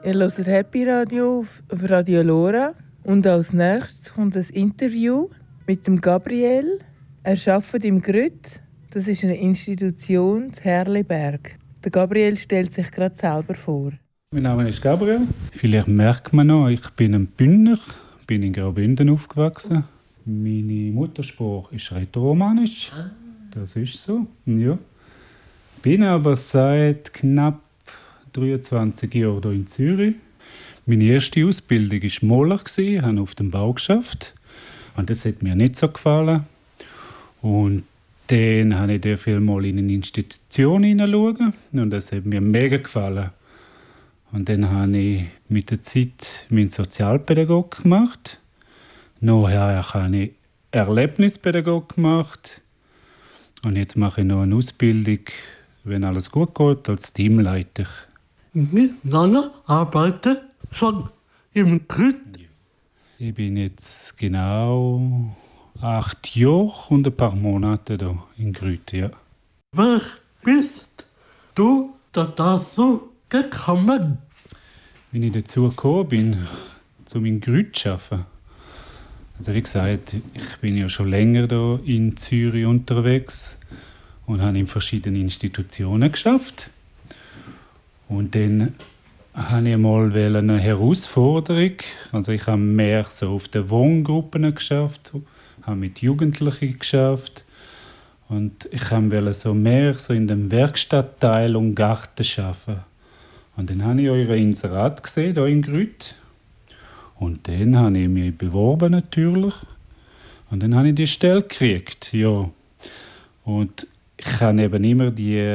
Ihr hört Happy Radio auf Radio Lora und als nächstes kommt ein Interview mit dem Gabriel. Er arbeitet im Grüt, das ist eine Institution in Herliberg. Der Gabriel stellt sich gerade selber vor. Mein Name ist Gabriel. Vielleicht merkt man noch, ich bin ein Bündner, bin in Graubünden aufgewachsen. Meine Muttersprache ist Rätoromanisch. Das ist so, ja. Bin aber seit knapp 23 Jahren hier in Zürich. Meine erste Ausbildung war Maler, ich habe auf dem Bau geschafft. Und das hat mir nicht so gefallen. Und dann habe ich viel mal in eine Institution hineinschauen. Und das hat mir mega gefallen. Und dann habe ich mit der Zeit meinen Sozialpädagog gemacht. Nachher habe ich Erlebnispädagog gemacht. Und jetzt mache ich noch eine Ausbildung, wenn alles gut geht, als Teamleiter. Nana arbeitet schon im Grüt. Ich bin jetzt genau 8 Jahre und ein paar Monate hier in Grüt, ja. Wer bist du dazu gekommen? Wenn ich dazu gekommen bin, in Grüt zu arbeiten. Also wie gesagt, ich bin ja schon länger hier in Zürich unterwegs und habe in verschiedenen Institutionen geschafft. Und dann habe ich mal eine Herausforderung. Also ich habe mehr so auf den Wohngruppen geschafft, habe mit Jugendlichen geschafft. Und ich wollte so mehr so in dem Werkstattteil und Garten arbeiten. Und dann habe ich euer Inserat gesehen, hier in Grüt. Und dann habe ich mich beworben natürlich. Und dann habe ich die Stelle gekriegt, ja. Und ich habe eben immer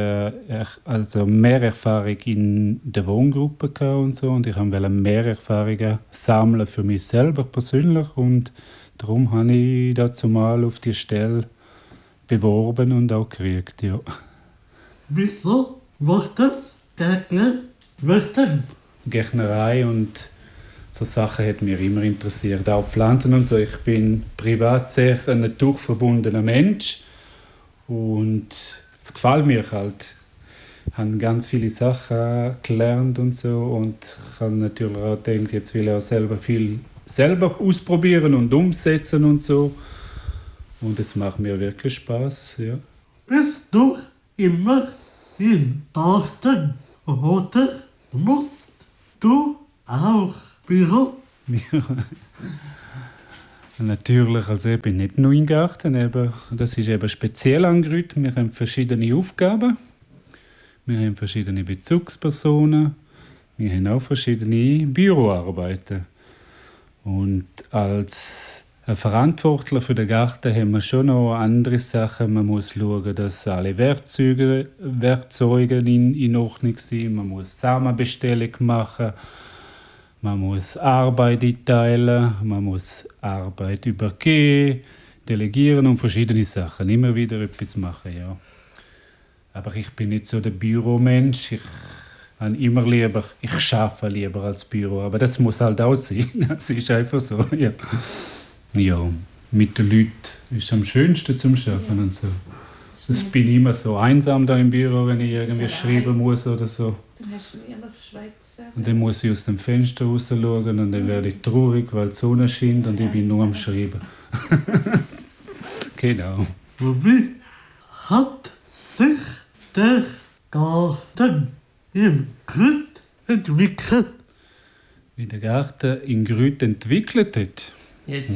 mehr Erfahrung in der Wohngruppe gehabt und so. Und ich wollte mehr Erfahrungen sammeln für mich selber persönlich. Und darum habe ich dazu mal auf die Stelle beworben und auch gekriegt, ja. Wieso wolltest du möchten? Gärtnerei und so Sachen hat mich immer interessiert, auch Pflanzen und so. Ich bin privat sehr ein naturverbundener Mensch. Und es gefällt mir halt. Ich habe ganz viele Sachen gelernt und so. Und ich habe natürlich auch gedacht, jetzt will ich auch viel selber ausprobieren und umsetzen und so. Und es macht mir wirklich Spaß, ja. Bist du immer in Garten oder musst du auch Büro? Ja. Natürlich, also ich bin nicht nur im Garten, das ist eben speziell an Grüt. Wir haben verschiedene Aufgaben, wir haben verschiedene Bezugspersonen, wir haben auch verschiedene Büroarbeiten. Und als Verantwortler für den Garten haben wir schon noch andere Sachen. Man muss schauen, dass alle Werkzeuge in Ordnung sind, man muss Samenbestellung machen. Man muss Arbeit einteilen, man muss Arbeit übergeben, delegieren und verschiedene Sachen. Immer wieder etwas machen, ja. Aber ich bin nicht so der Büromensch. Ich arbeite lieber als Büro. Aber das muss halt auch sein. Das ist einfach so, ja. Ja, mit den Leuten ist es am schönsten zum Arbeiten und so. Ich bin immer so einsam da im Büro, wenn ich irgendwie schreiben muss oder so. Dann hast du immer Schweizer. Und dann muss ich aus dem Fenster raus schauen und dann werde ich traurig, weil die Sonne scheint und ich bin nur am Schreiben. Genau. Wie hat sich der Garten im Grüt entwickelt? Wie der Garten in Grüt entwickelt hat? Jetzt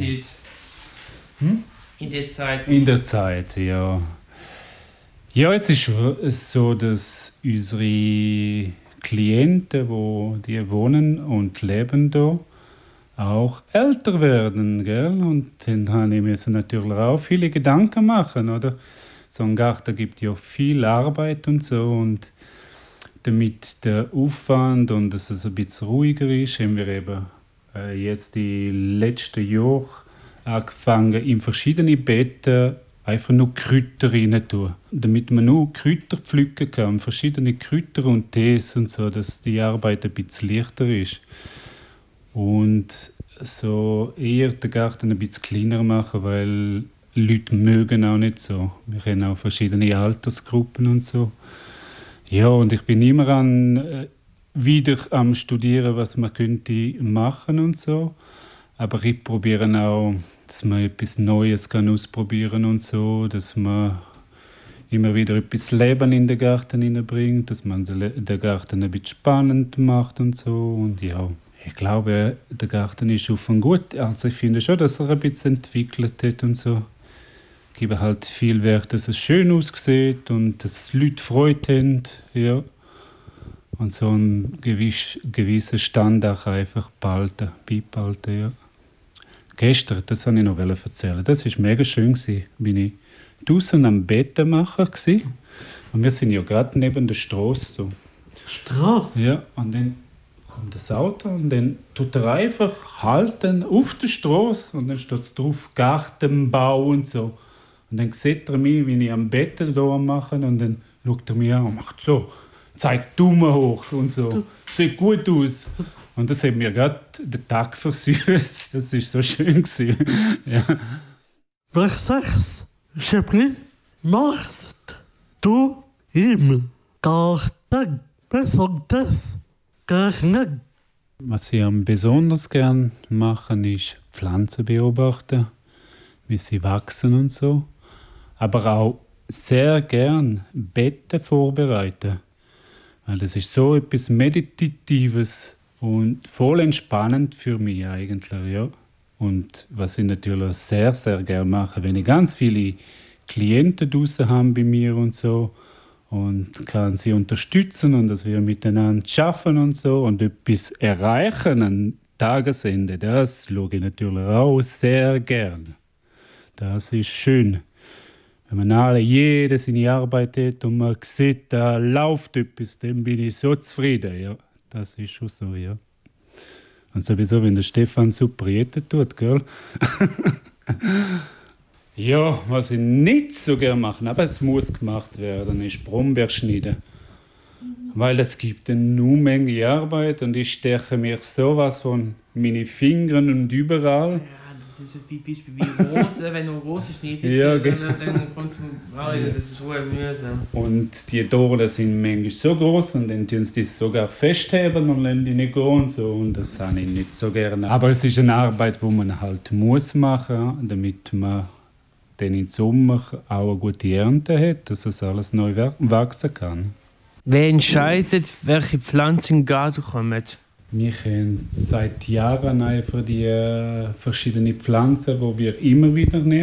in der Zeit. In der Zeit, ja. Ja, jetzt ist schon so, dass unsere Klienten, die wohnen und leben hier, auch älter werden, gell? Und dann habe ich mir natürlich auch viele Gedanken machen, oder? So ein Garten gibt ja viel Arbeit und so, und damit der Aufwand und dass es ein bisschen ruhiger ist, haben wir eben jetzt die letzten Jahre angefangen, in verschiedene Beeten einfach nur Kräuter rein tun. Damit man nur Kräuter pflücken kann, verschiedene Kräuter und Tees und so, dass die Arbeit ein bisschen leichter ist. Und so eher den Garten ein bisschen kleiner machen, weil Leute mögen auch nicht so. Wir haben auch verschiedene Altersgruppen und so. Ja, und ich bin immer an wieder am Studieren, was man könnte machen und so. Aber ich probiere auch, dass man etwas Neues kann ausprobieren und so, dass man immer wieder etwas Leben in den Garten hineinbringt, dass man den Garten ein bisschen spannend macht und so. Und ja, ich glaube, der Garten ist auf einem gut. Also ich finde schon, dass er ein bisschen entwickelt hat und so. Ich gebe halt viel Wert, dass es schön aussieht und dass die Leute Freude haben. Ja. Und so einen gewissen Standard einfach beibehalten. Ja. Gestern, das wollte ich noch erzählen. Das war mega schön. Bin ich draußen am Betten machen gsi. Und wir sind ja gerade neben der Straße. So. Straße? Ja, und dann kommt das Auto und dann tut er einfach halten auf der Straße und dann steht es drauf Gartenbau und so. Und dann sieht er mich, wie ich am Betten da mache und dann schaut er mich an und macht so, zeigt Daumen hoch und so. Sieht gut aus. Und das hat mir gerade den Tag versüßt. Das war so schön. Ja. Ich sag's, Schäppli, machst du im Garten? Was sagt das? Gar nicht. Was ich am besonders gern mache, ist Pflanzen beobachten, wie sie wachsen und so. Aber auch sehr gern Betten vorbereiten. Weil das ist so etwas Meditatives und voll entspannend für mich eigentlich, ja. Und was ich natürlich sehr, sehr gerne mache, wenn ich ganz viele Klienten draußen habe bei mir und so und kann sie unterstützen und dass wir miteinander arbeiten und so und etwas erreichen an Tagesende, das schaue ich natürlich auch sehr gern. Das ist schön. Wenn man jeder seine Arbeit hat und man sieht, da läuft etwas, dann bin ich so zufrieden, ja. Das ist schon so, ja. Und sowieso, wenn der Stefan super Jette tut, gell? Ja, was ich nicht so gerne mache, aber es muss gemacht werden, ist Brombeer schneiden. Weil es gibt eine Menge Arbeit und ich steche mir sowas von meine Finger und überall. Ja, das ist ein Beispiel wie Rose, wenn du Rose schneidest, Ja, dann kommt das ist schon mühsam. Und die Dornen sind manchmal so groß und dann tun sie die sogar festheben und lassen die nicht gehen und so. Und das habe ich nicht so gerne. Aber es ist eine Arbeit, die man halt muss machen, damit man dann im Sommer auch eine gute Ernte hat, dass es alles neu wachsen kann. Wer entscheidet, welche Pflanzen in den Garten kommen? Wir haben seit Jahren einfach die verschiedenen Pflanzen, die wir immer wieder nehmen.